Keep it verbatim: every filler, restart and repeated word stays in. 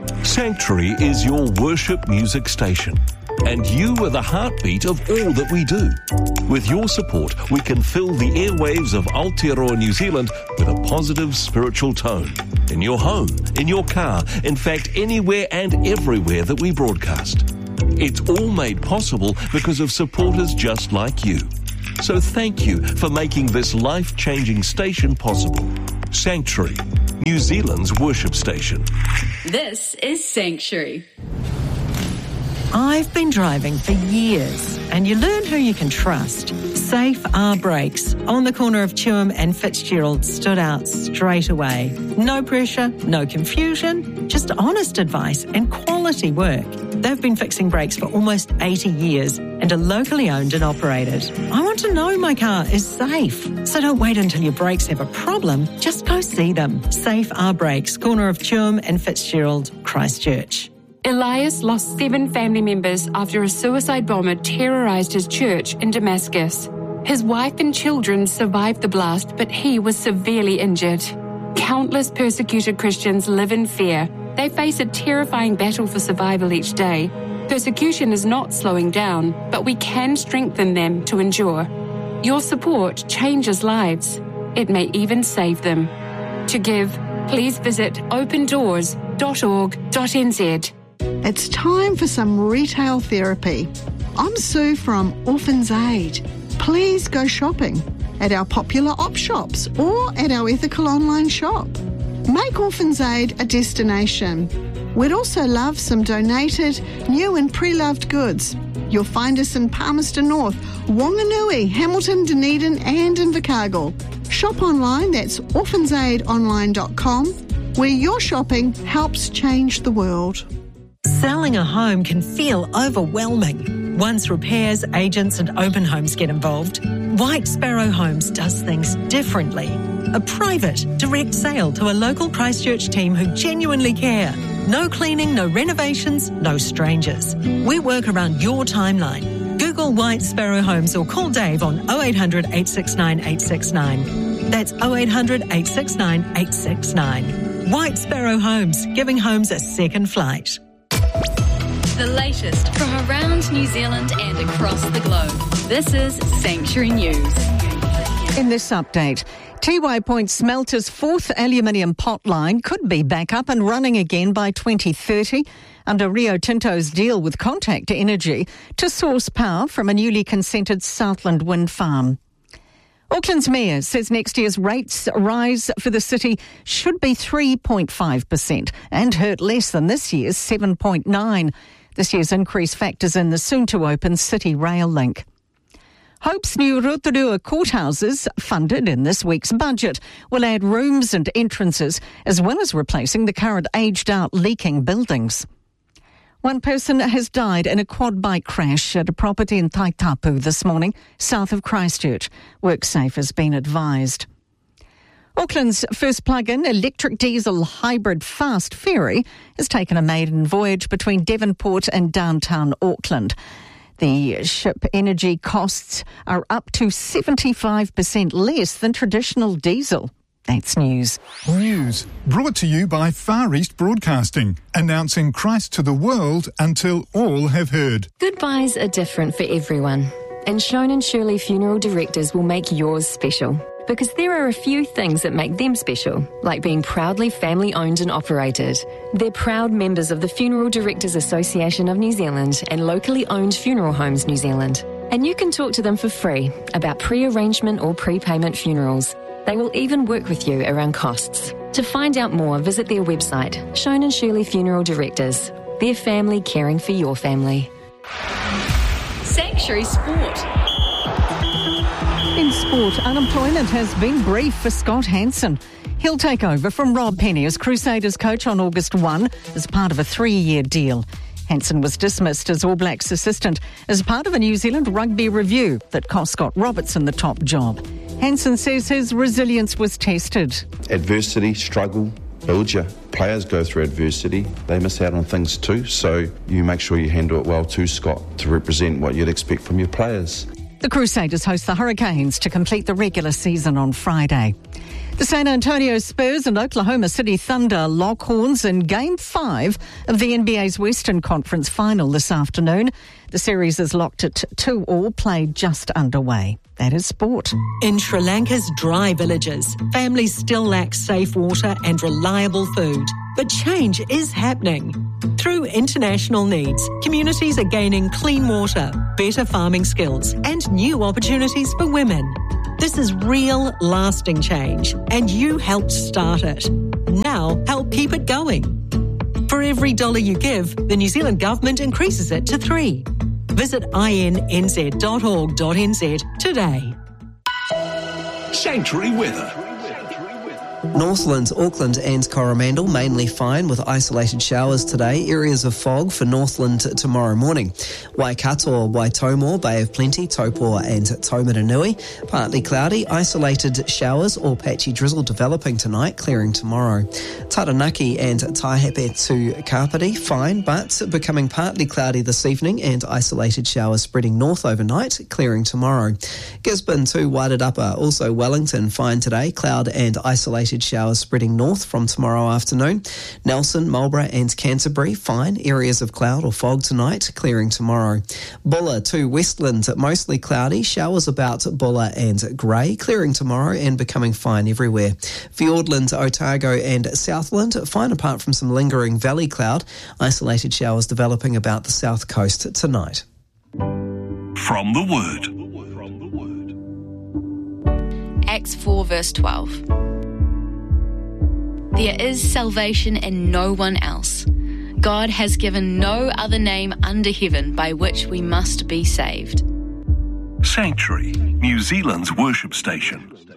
Sanctuary is your worship music station, and you are the heartbeat of all that we do. With your support, we can fill the airwaves of Aotearoa New Zealand with a positive spiritual tone. In your home, in your car, in fact, anywhere and everywhere that we broadcast. It's all made possible because of supporters just like you. So thank you for making this life-changing station possible. Sanctuary, New Zealand's worship station. This is Sanctuary. I've been driving for years, and you learn who you can trust. Safe R Brakes on the corner of Tuam and Fitzgerald stood out straight away. No pressure, no confusion, just honest advice and quality work. They've been fixing brakes for almost eighty years and are locally owned and operated. I want to know my car is safe, so don't wait until your brakes have a problem. Just go see them. Safe R Brakes, corner of Tuam and Fitzgerald, Christchurch. Elias lost seven family members after a suicide bomber terrorised his church in Damascus. His wife and children survived the blast, but he was severely injured. Countless persecuted Christians live in fear. They face a terrifying battle for survival each day. Persecution is not slowing down, but we can strengthen them to endure. Your support changes lives. It may even save them. To give, please visit open doors dot org dot n z. It's time for some retail therapy. I'm Sue from Orphans Aid. Please go shopping at our popular op shops or at our ethical online shop. Make Orphans Aid a destination. We'd also love some donated, new and pre-loved goods. You'll find us in Palmerston North, Wanganui, Hamilton, Dunedin and Invercargill. Shop online, that's orphans aid online dot com, where your shopping helps change the world. Selling a home can feel overwhelming. Once repairs, agents and open homes get involved, White Sparrow Homes does things differently. A private, direct sale to a local Christchurch team who genuinely care. No cleaning, no renovations, no strangers. We work around your timeline. Google White Sparrow Homes or call Dave on oh eight hundred, eight six nine, eight six nine. That's oh eight hundred, eight six nine, eight six nine. White Sparrow Homes, giving homes a second flight. The latest from around New Zealand and across the globe. This is Sanctuary News. In this update, Tiwai Point Smelter's fourth aluminium pot line could be back up and running again by twenty thirty under Rio Tinto's deal with Contact Energy to source power from a newly consented Southland wind farm. Auckland's mayor says next year's rates rise for the city should be three point five percent and hurt less than this year's seven point nine percent. This year's increase factors in the soon-to-open City Rail link. Hope's new Rotorua courthouses, funded in this week's budget, will add rooms and entrances, as well as replacing the current aged-out leaking buildings. One person has died in a quad bike crash at a property in Taitapu this morning, south of Christchurch. WorkSafe has been advised. Auckland's first plug-in electric diesel hybrid fast ferry has taken a maiden voyage between Devonport and downtown Auckland. The ship energy costs are up to seventy-five percent less than traditional diesel. That's news. News brought to you by Far East Broadcasting, announcing Christ to the world until all have heard. Goodbyes are different for everyone, and Shone and Shirley Funeral Directors will make yours special. Because there are a few things that make them special, like being proudly family-owned and operated. They're proud members of the Funeral Directors Association of New Zealand and locally owned Funeral Homes New Zealand. And you can talk to them for free about pre-arrangement or prepayment funerals. They will even work with you around costs. To find out more, visit their website, Shone and Shirley Funeral Directors. Their family caring for your family. Sanctuary Sport. In sport, unemployment has been brief for Scott Hansen. He'll take over from Rob Penny as Crusaders coach on August first as part of a three-year deal. Hansen was dismissed as All Blacks assistant as part of a New Zealand rugby review that cost Scott Robertson the top job. Hansen says his resilience was tested. Adversity, struggle, build you. Players go through adversity. They miss out on things too, so you make sure you handle it well too, Scott, to represent what you'd expect from your players. The Crusaders host the Hurricanes to complete the regular season on Friday. The San Antonio Spurs and Oklahoma City Thunder lock horns in Game five of the N B A's Western Conference Final this afternoon. The series is locked at two all, played just underway. That is sport. In Sri Lanka's dry villages, families still lack safe water and reliable food. But change is happening. Through international needs, communities are gaining clean water, better farming skills, and new opportunities for women. This is real, lasting change, and you helped start it. Now, help keep it going. For every dollar you give, the New Zealand Government increases it to three. Visit I N N Z dot org dot N Z today. Sanctuary weather. Northland, Auckland and Coromandel mainly fine with isolated showers today. Areas of fog for Northland tomorrow morning. Waikato, Waitomor, Bay of Plenty, Taupō and Taumaranui. Partly cloudy, isolated showers or patchy drizzle developing tonight, clearing tomorrow. Taranaki and Taihape to Kapiti, fine but becoming partly cloudy this evening and isolated showers spreading north overnight, clearing tomorrow. Gisborne to Wairarapa, also Wellington, fine today, cloud and isolated showers spreading north from tomorrow afternoon. Nelson, Marlborough and Canterbury, fine. Areas of cloud or fog tonight, clearing tomorrow. Bulla to Westland, mostly cloudy. Showers about Bulla and Grey, clearing tomorrow and becoming fine everywhere. Fiordland, Otago and Southland, fine apart from some lingering valley cloud. Isolated showers developing about the south coast tonight. From the Word. Acts four verse twelve. There is salvation in no one else. God has given no other name under heaven by which we must be saved. Sanctuary, New Zealand's worship station.